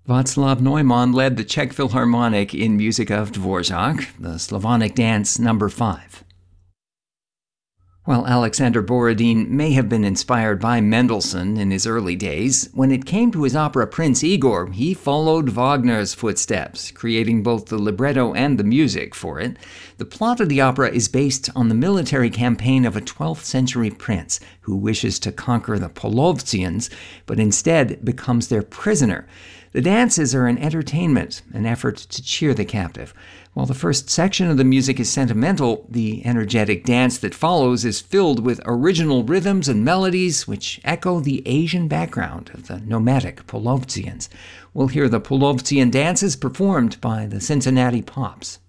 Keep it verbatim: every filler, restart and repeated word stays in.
Václav Neumann led the Czech Philharmonic in music of Dvorak, the Slavonic Dance number five. While Alexander Borodin may have been inspired by Mendelssohn in his early days, when it came to his opera Prince Igor, he followed Wagner's footsteps, creating both the libretto and the music for it. The plot of the opera is based on the military campaign of a twelfth century prince who wishes to conquer the Polovtsians, but instead becomes their prisoner. The dances are an entertainment, an effort to cheer the captive. While the first section of the music is sentimental, the energetic dance that follows is filled with original rhythms and melodies which echo the Asian background of the nomadic Polovtsians. We'll hear the Polovtsian dances performed by the Cincinnati Pops.